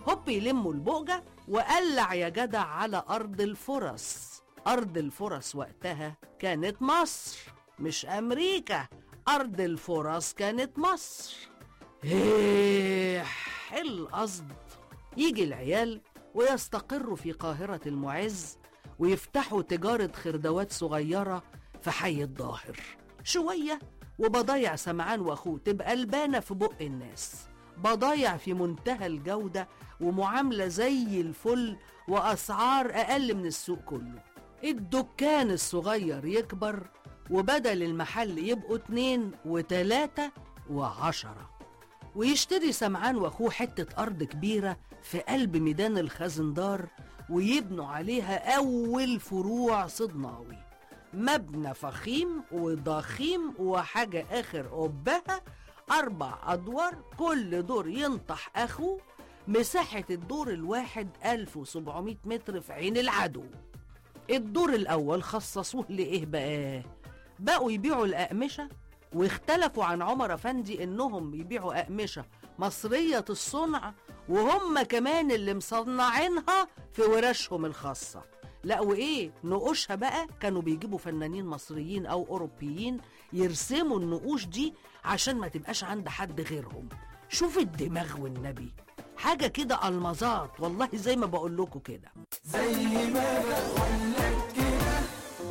هوب يلموا البؤجة وقلع يا جدع على أرض الفرص. أرض الفرص وقتها كانت مصر مش أمريكا، أرض الفرص كانت مصر. ايه القصد؟ يجي العيال ويستقروا في قاهرة المعز ويفتحوا تجارة خردوات صغيرة في حي الظاهر. شوية وبضايع سمعان واخوه تبقى البانة في بق الناس، بضايع في منتهى الجودة ومعاملة زي الفل وأسعار أقل من السوق كله. الدكان الصغير يكبر وبدل المحل يبقوا 2 و3 و10، ويشتري سمعان واخوه حتة أرض كبيرة في قلب ميدان الخزندار ويبنوا عليها أول فروع صدناوي، مبنى فخيم وضخيم وحاجة آخر قبها، 4 أدوار، كل دور ينطح أخوه، مساحة الدور الواحد 1700 متر في عين العدو. الدور الأول خصصوه لإيه بقى؟ بقوا يبيعوا الأقمشة، واختلفوا عن عمر أفندي إنهم يبيعوا أقمشة مصرية الصنع وهم كمان اللي مصنعينها في ورشهم الخاصة. لا وإيه نقوشها بقى، كانوا بيجيبوا فنانين مصريين أو أوروبيين يرسموا النقوش دي عشان ما تبقاش عند حد غيرهم. شوف الدماغ والنبي، حاجة كده ألمظات والله زي ما بقول لكم كده، زي ما بقول لك كده.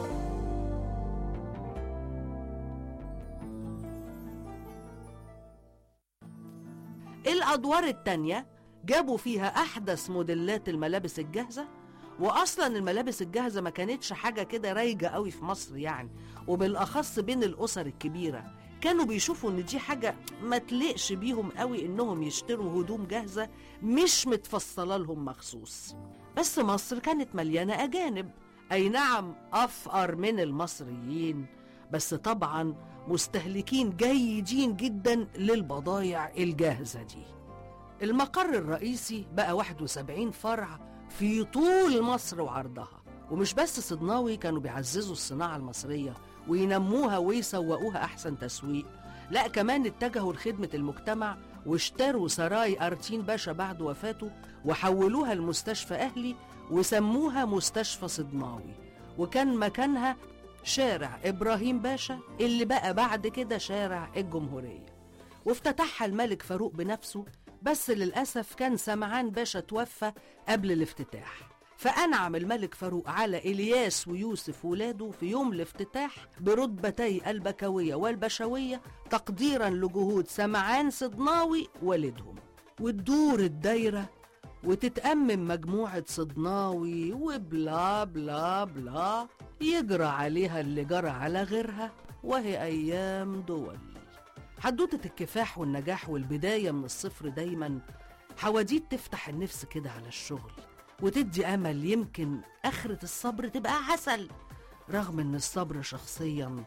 الأدوار التانية جابوا فيها أحدث موديلات الملابس الجاهزة، وأصلا الملابس الجاهزة ما كانتش حاجة كده رايجة قوي في مصر يعني، وبالأخص بين الأسر الكبيرة كانوا بيشوفوا إن دي حاجة ما تلقش بيهم قوي إنهم يشتروا هدوم جاهزة مش متفصلة لهم مخصوص. بس مصر كانت مليانة أجانب، أي نعم أفقر من المصريين، بس طبعا مستهلكين جيدين جدا للبضايع الجاهزة دي. المقر الرئيسي بقى 71 فرع في طول مصر وعرضها، ومش بس صدناوي كانوا بيعززوا الصناعة المصرية وينموها ويسوقوها أحسن تسويق، لا كمان اتجهوا لخدمة المجتمع واشتروا سراي أرتين باشا بعد وفاته وحولوها لمستشفى أهلي وسموها مستشفى صدناوي، وكان مكانها شارع إبراهيم باشا اللي بقى بعد كده شارع الجمهورية، وافتتحها الملك فاروق بنفسه، بس للأسف كان سمعان باشا توفى قبل الافتتاح، فأنعم الملك فاروق على إلياس ويوسف ولاده في يوم الافتتاح برتبتي البكوية والبشوية تقديرا لجهود سمعان صدناوي والدهم، وتدور الدايرة وتتأمم مجموعة صدناوي وبلا بلا بلا يجرى عليها اللي جرى على غيرها، وهي أيام دول. حدوتة الكفاح والنجاح والبداية من الصفر دايما حواديت تفتح النفس كده على الشغل وتدي أمل يمكن آخرة الصبر تبقى عسل، رغم إن الصبر شخصيا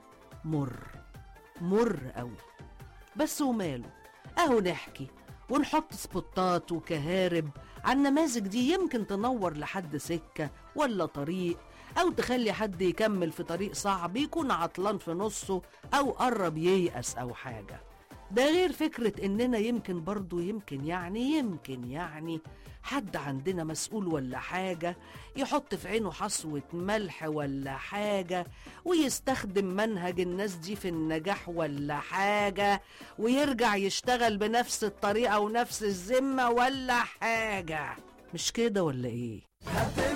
مر قوي. بس وماله، أهو نحكي ونحط سبوتات وكهارب عن نماذج دي يمكن تنور لحد سكة ولا طريق، أو تخلي حد يكمل في طريق صعب يكون عطلان في نصه أو قرب ييأس أو حاجة. ده غير فكرة إننا يمكن برضو يمكن يعني حد عندنا مسؤول ولا حاجة يحط في عينه حصوة ملح ولا حاجة ويستخدم منهج الناس دي في النجاح ولا حاجة ويرجع يشتغل بنفس الطريقة ونفس الذمة ولا حاجة. مش كده ولا إيه؟